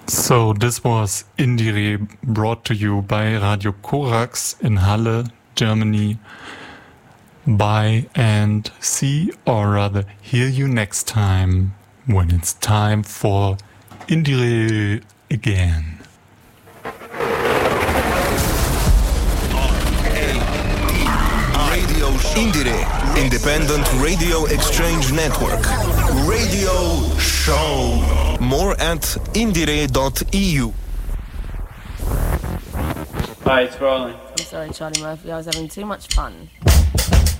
So this was Indire, brought to you by Radio Korax in Halle, Germany. Bye and see, or rather hear you next time when it's time for Indire again. Radio Indire, Independent Radio Exchange Network. Radio Show. More at indire.eu. Hi, it's rolling. I'm sorry, Charlie Murphy. I was having too much fun.